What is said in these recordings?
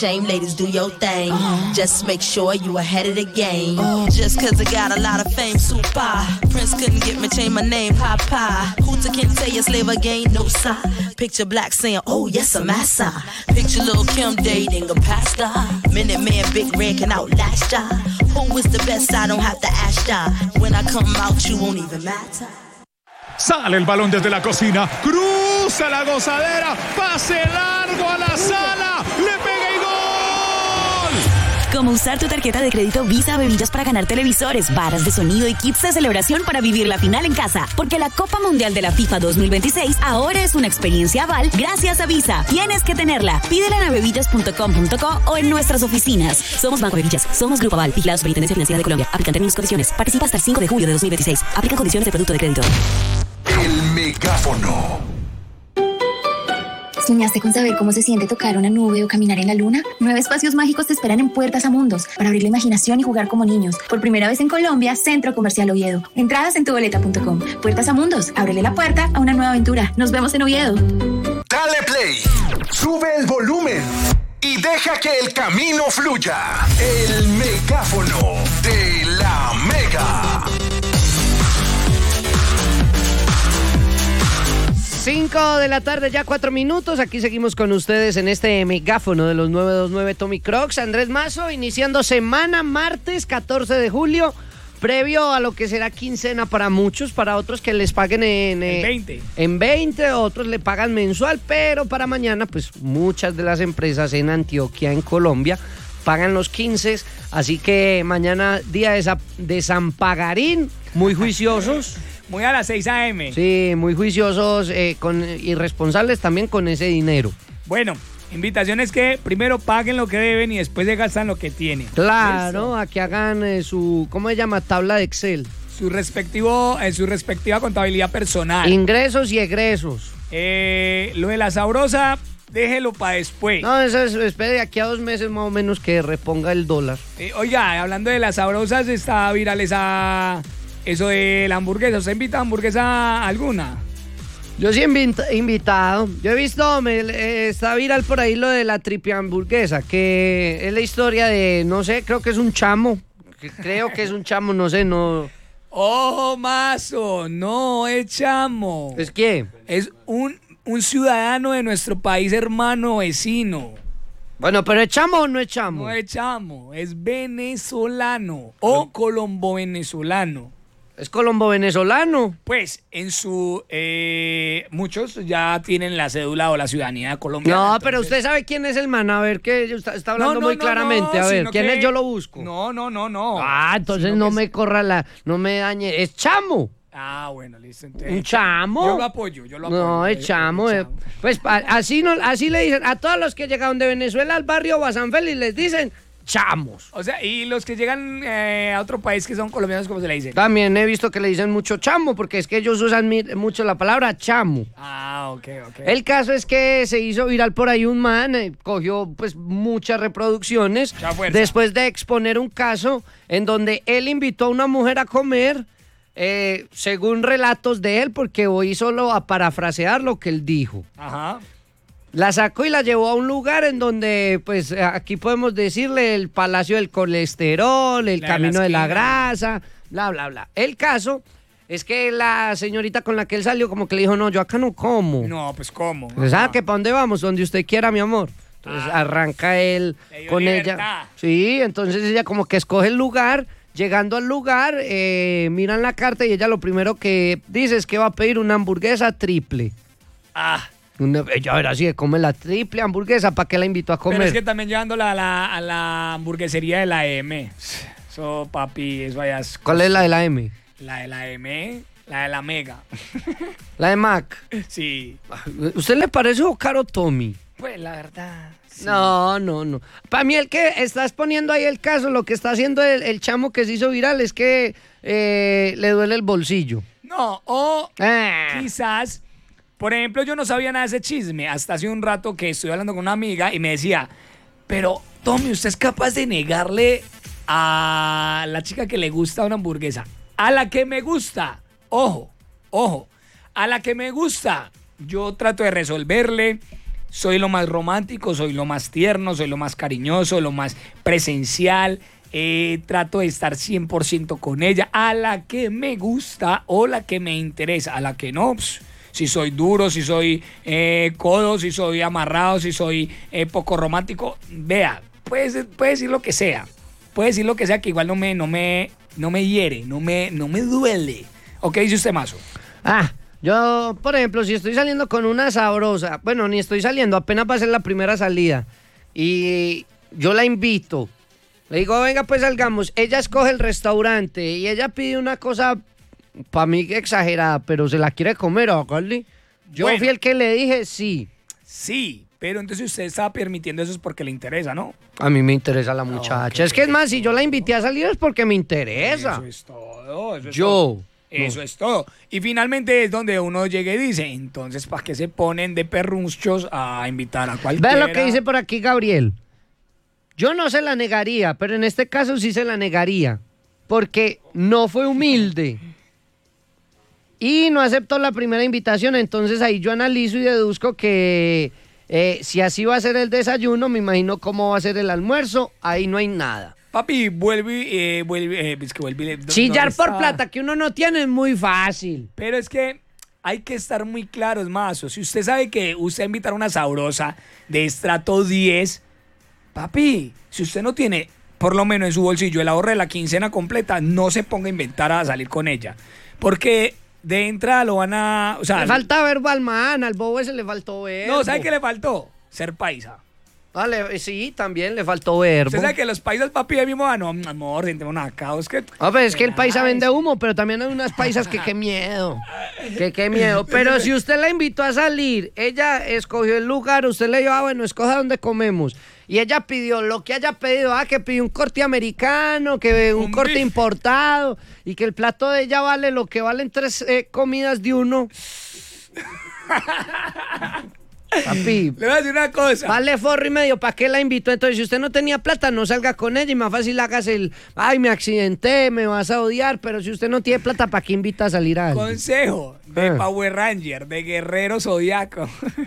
Shame, ladies, do your thing. Just make sure you ahead of the game. Just cause I got a lot of fame, super. Prince couldn't get me, change my name, Papa. Hooter can tell you slave again, no sign. Picture Black saying, oh yes, I'm massa. Picture Lil' Kim dating a pastor. Minute Man, Big Red can outlast ya. Who is the best? I don't have to ask ya. When I come out, you won't even matter. Sale el balón desde la cocina, cruza la gozadera, pase largo a la sala, le pega y gol. Cómo usar tu tarjeta de crédito Visa Bebillas para ganar televisores, varas de sonido y kits de celebración para vivir la final en casa. Porque la Copa Mundial de la FIFA 2026 ahora es una experiencia aval gracias a Visa. Tienes que tenerla. Pídela en avevillas.com.co o en nuestras oficinas. Somos Banco Bevillas. Somos Grupo Aval. Vigilados Superintendencia Financiera de Colombia. Aplican términos y condiciones. Participa hasta el 5 de julio de 2026. Aplican condiciones de producto de crédito. El megáfono. ¿Soñaste con saber cómo se siente tocar una nube o caminar en la luna? 9 espacios mágicos te esperan en Puertas a Mundos para abrir la imaginación y jugar como niños. Por primera vez en Colombia, Centro Comercial Oviedo. Entradas en tuboleta.com. Puertas a Mundos. Ábrele la puerta a una nueva aventura. Nos vemos en Oviedo. Dale play. Sube el volumen. Y deja que el camino fluya. El megáfono de la Mega. 5 de la tarde, ya 4 minutos. Aquí seguimos con ustedes en este megáfono de los 929 Tommy Crocs. Andrés Mazo, iniciando semana, martes 14 de julio, previo a lo que será quincena para muchos, para otros que les paguen en 20. En 20, otros le pagan mensual, pero para mañana, pues muchas de las empresas en Antioquia, en Colombia, pagan los 15, así que mañana día de San Pagarín, muy juiciosos. Muy a las 6 a.m. Sí, muy juiciosos y responsables también con ese dinero. Bueno, invitación es que primero paguen lo que deben y después se gastan lo que tienen. Claro, a que hagan su, ¿cómo se llama? Tabla de Excel. Su respectiva contabilidad personal. Ingresos y egresos. Lo de la sabrosa, déjelo para después. No, eso es, espere de aquí a 2 meses más o menos que reponga el dólar. Oiga, hablando de las sabrosas, está viral eso de la hamburguesa. ¿Usted invita a hamburguesa alguna? Yo sí he invitado. Yo he visto, está viral por ahí lo de la triple hamburguesa, que es la historia de, no sé, creo que es un chamo. Creo que es un chamo, no sé, no. ¡Ojo, Mazo! No es chamo. ¿Es qué? Es un ciudadano de nuestro país, hermano, vecino. Bueno, pero ¿es chamo o no es chamo? No es chamo, es venezolano o colombo-venezolano. ¿Es colombo-venezolano? Pues muchos ya tienen la cédula o la ciudadanía colombiana. No, entonces... pero usted sabe quién es el man, a ver, que está hablando muy claramente, a ver, ¿quién es? Yo lo busco. No. Ah, entonces no me corra no me dañe, es chamo. Ah, bueno, listo. Entonces, ¿Un chamo? Yo lo apoyo. No, es chamo. Pues así le dicen a todos los que llegaron de Venezuela al barrio Bazán Félix, les dicen chamos. O sea, y los que llegan a otro país que son colombianos, ¿cómo se le dice? También he visto que le dicen mucho chamo, porque es que ellos usan mucho la palabra chamo. Ah, ok. El caso es que se hizo viral por ahí un man, cogió pues muchas reproducciones, después de exponer un caso en donde él invitó a una mujer a comer, según relatos de él, porque voy solo a parafrasear lo que él dijo. Ajá. La sacó y la llevó a un lugar en donde, pues, aquí podemos decirle el Palacio del Colesterol, el Camino de la Grasa, bla, bla, bla. El caso es que la señorita con la que él salió como que le dijo, no, yo acá no como. No, pues, ¿cómo? Pues, ¿sabe para dónde vamos? Donde usted quiera, mi amor. Entonces arranca él con ella. Sí, entonces ella como que escoge el lugar. Llegando al lugar, miran la carta y ella lo primero que dice es que va a pedir una hamburguesa triple. Ella verá si come la triple hamburguesa, ¿para qué la invitó a comer? Pero es que también llevándola a la hamburguesería de la M. Eso, papi, eso allá es... ¿Cuál es la de la M? La de la M, la de la Mega. ¿La de Mac? Sí. ¿Usted le parece caro Tommy? Pues la verdad... Sí. No. Para mí el que está exponiendo ahí el caso, lo que está haciendo el chamo que se hizo viral es que le duele el bolsillo. No, quizás... Por ejemplo, yo no sabía nada de ese chisme hasta hace un rato que estuve hablando con una amiga y me decía, pero Tommy, ¿usted es capaz de negarle a la chica que le gusta una hamburguesa? A la que me gusta, ojo, a la que me gusta, yo trato de resolverle, Soy lo más romántico, soy lo más tierno, soy lo más cariñoso, lo más presencial. Trato de estar 100% con ella, a la que me gusta o la que me interesa, a la que no, si soy duro, si soy codo, si soy amarrado, si soy poco romántico, vea, puede decir lo que sea, que igual no me hiere, no me duele. ¿O qué dice usted, Mazo? Yo, por ejemplo, si estoy saliendo con una sabrosa, bueno, ni estoy saliendo, apenas va a ser la primera salida, y yo la invito, le digo, venga, pues salgamos, ella escoge el restaurante, y ella pide una cosa, para mí exagerada, pero se la quiere comer, ¿o Carly? Yo fui el que le dije sí. Sí, pero entonces usted estaba permitiendo eso es porque le interesa, ¿no? A mí me interesa la muchacha. Okay. Es que es más, si yo la invité a salir es porque me interesa. Eso es todo. Eso es todo. Y finalmente es donde uno llega y dice, entonces, ¿para qué se ponen de perrunchos a invitar a cualquiera? Ve lo que dice por aquí Gabriel. Yo no se la negaría, pero en este caso sí se la negaría. Porque no fue humilde. Y no aceptó la primera invitación. Entonces ahí yo analizo y deduzco que si así va a ser el desayuno, me imagino cómo va a ser el almuerzo. Ahve no hay nada. Papi, vuelve. Chillar por plata que uno no tiene es muy fácil. Pero es que hay que estar muy claros, Mazo. Si usted sabe que usted va a invitar a una sabrosa de estrato 10, papi, si usted no tiene, por lo menos en su bolsillo, el ahorro de la quincena completa, no se ponga a inventar a salir con ella. Porque de entrada lo van a... O sea, le falta verbo al man, al bobo ese le faltó verbo. No, ¿sabe qué le faltó? Ser paisa. Vale, sí, también le faltó verbo. Usted sabe que los paisas, papi, ahí mismo, no, amor, sentémonos acá. Es que... pero es que el paisa vende humo, pero también hay unas paisas que qué miedo. Qué miedo. Pero si usted la invitó a salir, ella escogió el lugar, usted le dijo, bueno, escoja dónde comemos. Y ella pidió lo que haya pedido, que pidió un corte americano, que un corte importado, y que el plato de ella vale lo que valen 3 comidas de uno. Papi, le voy a decir una cosa. Vale forro y medio, ¿para qué la invitó? Entonces, si usted no tenía plata, no salga con ella y más fácil hagas me accidenté, me vas a odiar, pero si usted no tiene plata, ¿para qué invita a salir a alguien? Consejo de Power Ranger, de Guerrero Zodiaco.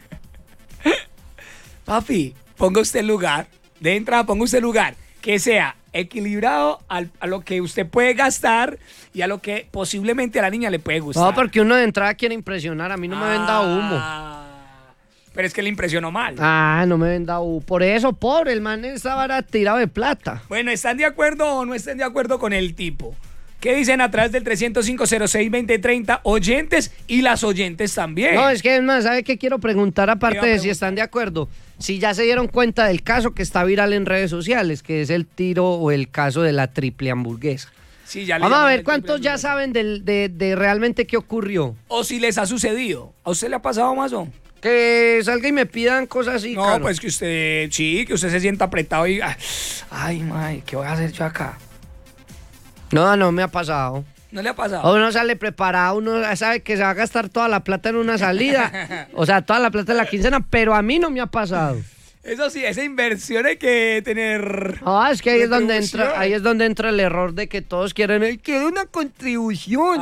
Papi, ponga usted lugar, de entrada ponga usted lugar que sea equilibrado a lo que usted puede gastar y a lo que posiblemente a la niña le puede gustar. No, porque uno de entrada quiere impresionar, a mí no me venda humo. Pero es que le impresionó mal. No me venda humo. Por eso, pobre, el man estaba tirado de plata. Bueno, ¿están de acuerdo o no están de acuerdo con el tipo? ¿Qué dicen a través del 305-06-2030 oyentes y las oyentes también? No, es que es más, ¿sabe qué quiero preguntar aparte de si están de acuerdo? Si ya se dieron cuenta del caso que está viral en redes sociales, que es el tiro o el caso de la triple hamburguesa. Sí, ya vamos a ver cuántos ya saben de realmente qué ocurrió. O si les ha sucedido. ¿A usted le ha pasado, Mazo? Que salga y me pidan cosas así, no, pues que usted, sí, que usted se sienta apretado y... Ay, mae, ¿qué voy a hacer yo acá? No me ha pasado. ¿No le ha pasado? Uno sale preparado, uno sabe que se va a gastar toda la plata en una salida, o sea, toda la plata en la quincena, pero a mí no me ha pasado. Eso sí, esa inversión hay que tener... Es que ahí es donde entra el error de que todos quieren una contribución.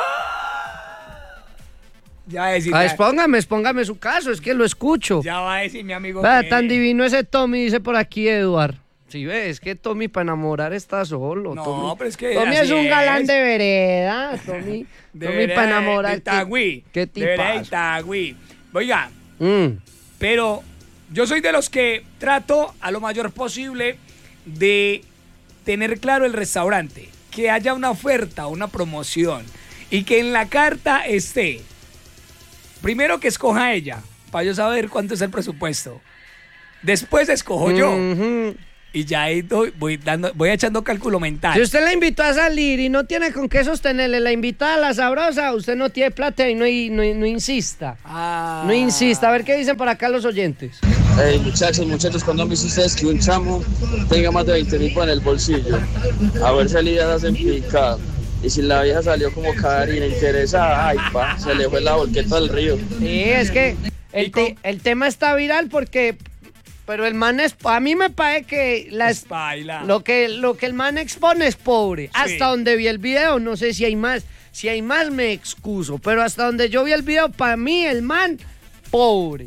Ya va a decir... Póngame su caso, es que lo escucho. Ya va a decir mi amigo tan divino ese Tommy, dice por aquí Eduard. Sí, ves, que Tommy para enamorar está solo. No, Tommy. pero es que Tommy es un galán de vereda. Tommy para enamorar. De Itagüí. ¿Qué tipo? De Itagüí. Oiga, pero yo soy de los que trato a lo mayor posible de tener claro el restaurante, que haya una oferta, una promoción y que en la carta esté, primero que escoja ella, para yo saber cuánto es el presupuesto. Después escojo yo. Y ya ahí voy echando cálculo mental. Si usted la invitó a salir y no tiene con qué sostenerle, la invita a la sabrosa, usted no tiene plata y no insista. No insista. A ver qué dicen por acá los oyentes. Hey, muchachos, ¿cuándo han visto ustedes que un chamo tenga más de 20.000 en el bolsillo? A ver salidas hacen picado. Y si la vieja salió como Karina interesada, se le fue la volqueta al río. Sí, es que el tema está viral porque... Pero el man a mí me parece que lo que el man expone es pobre. Sí. Hasta donde vi el video, no sé si hay más. Si hay más me excuso, pero hasta donde yo vi el video, para mí el man pobre.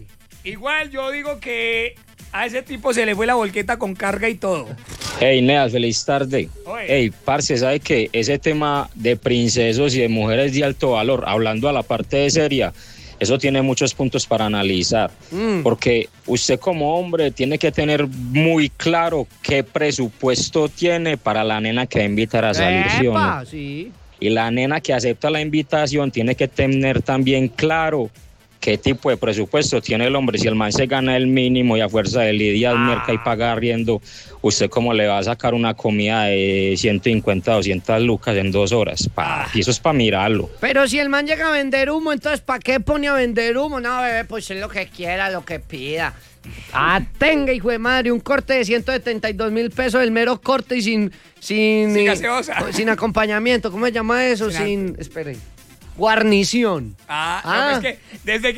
igual yo digo que a ese tipo se le fue la volqueta con carga y todo. Hey, Neas, feliz tarde. Hey, parce, ¿sabe qué? Ese tema de princesos y de mujeres de alto valor, hablando a la parte de seria, eso tiene muchos puntos para analizar. Porque usted como hombre tiene que tener muy claro qué presupuesto tiene para la nena que va a invitar a salir, ¿sí o no? Sí. Y la nena que acepta la invitación tiene que tener también claro qué tipo de presupuesto tiene el hombre. Si el man se gana el mínimo y a fuerza de lidiar, merca y paga arriendo, ¿usted cómo le va a sacar una comida de 150, 200 lucas en 2 horas? Y eso es para mirarlo. Pero si el man llega a vender humo, entonces ¿para qué pone a vender humo? No, bebé, pues es lo que quiera, lo que pida. Tenga, hijo de madre, un corte de 172 mil pesos, el mero corte y sin gaseosa. Sin acompañamiento. ¿Cómo se llama eso? Esperen. Guarnición. No, es que desde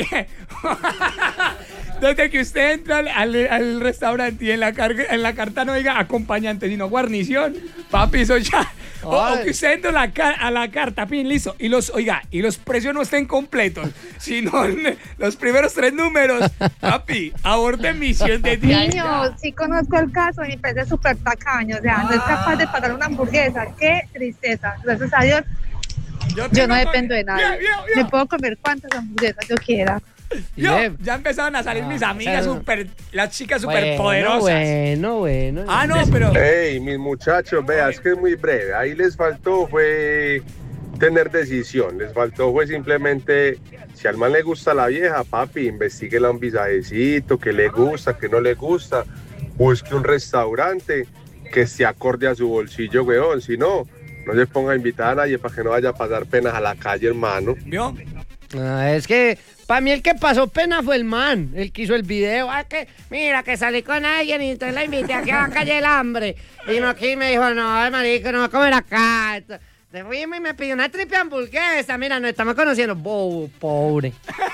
que usted entra al restaurante y en la carta no diga acompañante, sino guarnición, papi, eso ya. O que usted entra a la carta, pin, listo. Y los precios no estén completos, sino los primeros 3 números, papi, aborte misión de día. Niño, sí conozco el caso y me parece súper tacaño. O sea, no es capaz de pagar una hamburguesa. Qué tristeza. Gracias a Dios. Yo no dependo de nadie. Me puedo comer cuantas hamburguesas yo quiera. Ya empezaron a salir mis amigas las chicas súper poderosas. Bueno. No, pero... Hey, mis muchachos, vea, es que es muy breve. Ahí les faltó fue tener decisión. Les faltó fue simplemente, si al man le gusta la vieja, papi, investíguela un visajecito, que le gusta, que no le gusta. Busque un restaurante que esté acorde a su bolsillo, weón. Si no se ponga a invitar a nadie para que no vaya a pasar penas a la calle, hermano. ¿Vio? Es que para mí el que pasó pena fue el man, el que hizo el video. Mira, que salí con alguien y entonces la invité aquí a la calle del hambre. Y aquí me dijo, no, marico, no va a comer acá. Te fuimos y me pidió una triple hamburguesa. Mira, nos estamos conociendo. Pobre.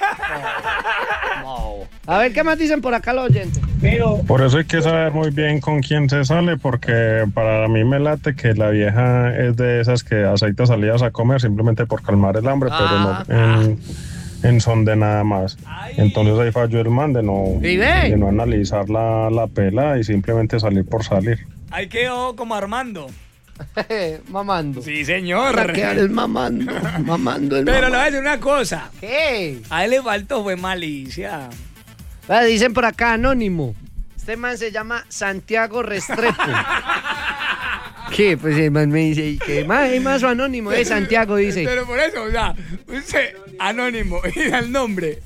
A ver, ¿qué más dicen por acá los oyentes? Por eso hay que saber muy bien con quién se sale, porque para mí me late que la vieja es de esas que aceita salidas a comer simplemente por calmar el hambre, pero no en son de nada más. Entonces ahí falló el man de no analizar la pela y simplemente salir por salir. Ahí quedó como Armando. Mamando. Sí, señor. El mamando. Pero le voy a decir una cosa. ¿Qué? A él le faltó fue malicia. Dicen por acá, anónimo. Este man se llama Santiago Restrepo. ¿Qué? Pues el man me dice, ¿qué más o anónimo? Santiago dice. Pero por eso, o sea, usted, anónimo, y el nombre.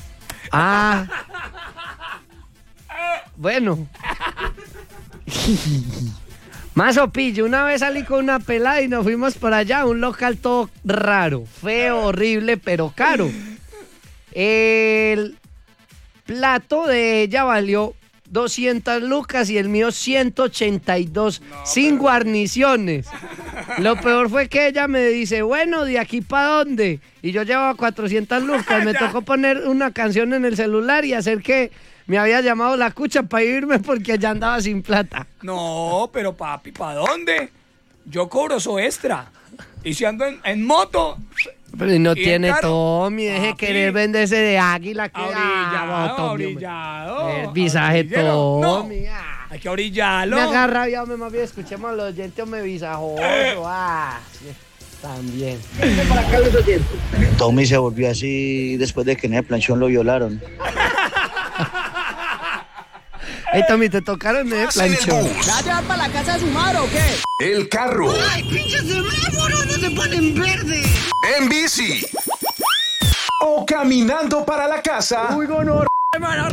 Bueno. Más opillo, una vez salí con una pelada y nos fuimos por allá a un local todo raro, feo, horrible, pero caro. El plato de ella valió 200 lucas y el mío 182, sin guarniciones. Lo peor fue que ella me dice, bueno, ¿de aquí para dónde? Y yo llevaba 400 lucas, me tocó poner una canción en el celular y hacer que me había llamado la cucha para irme porque ya andaba sin plata. No, pero papi, ¿para dónde? Yo cobro eso extra. Y si ando en moto... Pero no tiene Tommy, deje querer venderse de águila. Que Orillado. El visaje Tommy. No. Hay que orillarlo. Me agarra, ya más bien escuchemos a los oyentes, me visajoso. También. Tommy se volvió así después de que en el planchón lo violaron. Tommy, ¿te tocaron el planchón? ¿Me va a llevar para la casa de su madre o qué? El carro. ¡Ay, pinche semáforo! ¡No se ponen verde! En bici. O caminando para la casa. Uy, gonorrea, hermano.